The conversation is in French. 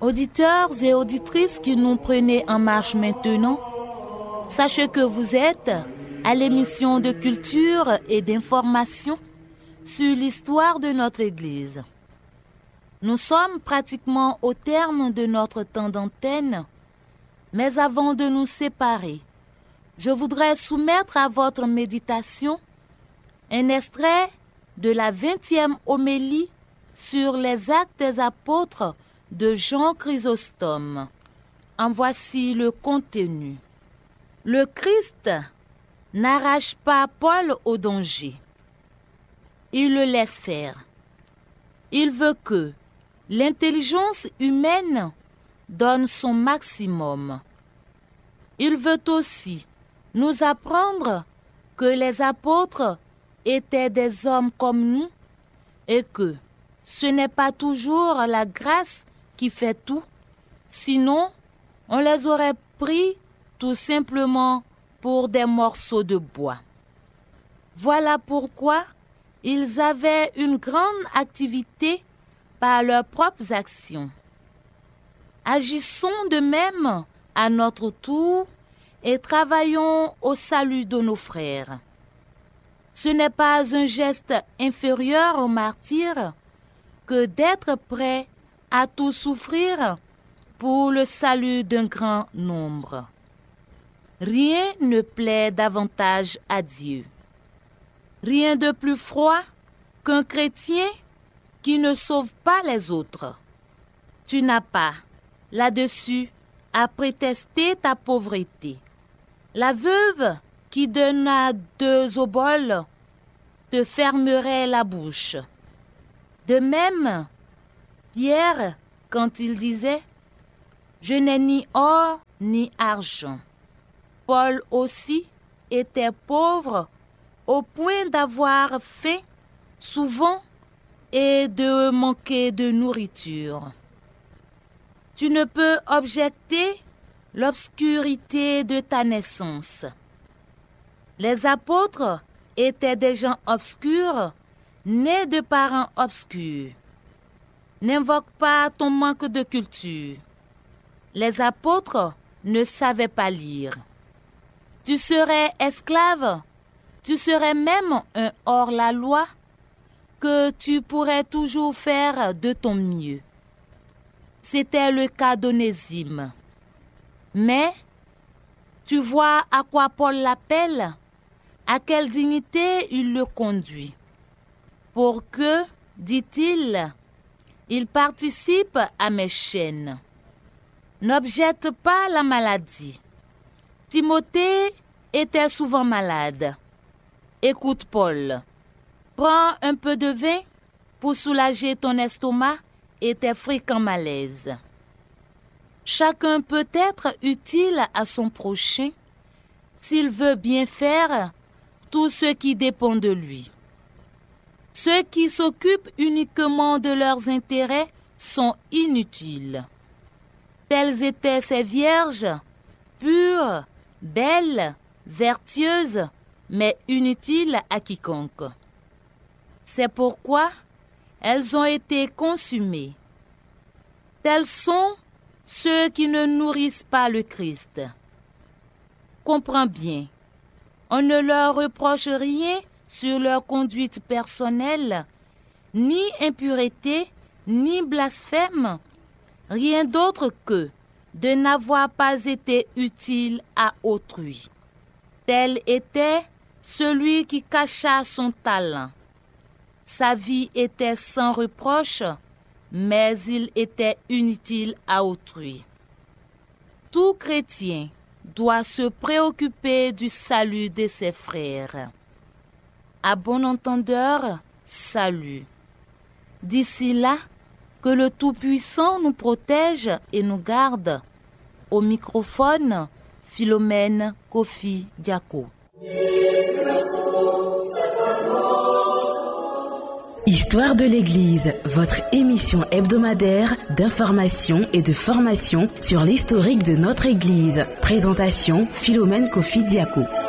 Auditeurs et auditrices qui nous prenaient en marche maintenant, sachez que vous êtes à l'émission de culture et d'information sur l'histoire de notre Église. Nous sommes pratiquement au terme de notre temps d'antenne, mais avant de nous séparer, je voudrais soumettre à votre méditation un extrait de la 20e homélie sur les actes des apôtres de Jean Chrysostome. En voici le contenu. Le Christ n'arrache pas Paul au danger. Il le laisse faire. Il veut que l'intelligence humaine donne son maximum. Il veut aussi nous apprendre que les apôtres étaient des hommes comme nous et que ce n'est pas toujours la grâce qui fait tout, sinon on les aurait pris tout simplement pour des morceaux de bois. Voilà pourquoi ils avaient une grande activité par leurs propres actions. Agissons de même à notre tour et travaillons au salut de nos frères. Ce n'est pas un geste inférieur au martyr que d'être prêt à tout souffrir pour le salut d'un grand nombre. Rien ne plaît davantage à Dieu. Rien de plus froid qu'un chrétien qui ne sauve pas les autres. Tu n'as pas, là-dessus, à prétester ta pauvreté. La veuve qui donna 2 oboles te fermerait la bouche. De même, Pierre, quand il disait « Je n'ai ni or ni argent », Paul aussi était pauvre au point d'avoir faim souvent et de manquer de nourriture. Tu ne peux objecter l'obscurité de ta naissance. Les apôtres étaient des gens obscurs, nés de parents obscurs. N'invoque pas ton manque de culture. Les apôtres ne savaient pas lire. Tu serais esclave, tu serais même un hors-la-loi, que tu pourrais toujours faire de ton mieux. C'était le cas d'Onésime. Mais, tu vois à quoi Paul l'appelle, à quelle dignité il le conduit. Pour que, dit-il, il participe à mes chaînes. N'objecte pas la maladie. Timothée était souvent malade. Écoute Paul. Prends un peu de vin pour soulager ton estomac et tes fréquents malaises. Chacun peut être utile à son prochain s'il veut bien faire tout ce qui dépend de lui. Ceux qui s'occupent uniquement de leurs intérêts sont inutiles. Telles étaient ces vierges, pures, belles, vertueuses, mais inutiles à quiconque. C'est pourquoi elles ont été consumées. Tels sont ceux qui ne nourrissent pas le Christ. Comprends bien, on ne leur reproche rien sur leur conduite personnelle, ni impureté, ni blasphème, rien d'autre que de n'avoir pas été utile à autrui. Tel était celui qui cacha son talent. Sa vie était sans reproche, mais il était inutile à autrui. Tout chrétien doit se préoccuper du salut de ses frères. À bon entendeur, salut. D'ici là, que le Tout-Puissant nous protège et nous garde. Au microphone, Philomène Kofi Diako. Histoire de l'Église, votre émission hebdomadaire d'information et de formation sur l'historique de notre Église. Présentation, Philomène Kofi Diako.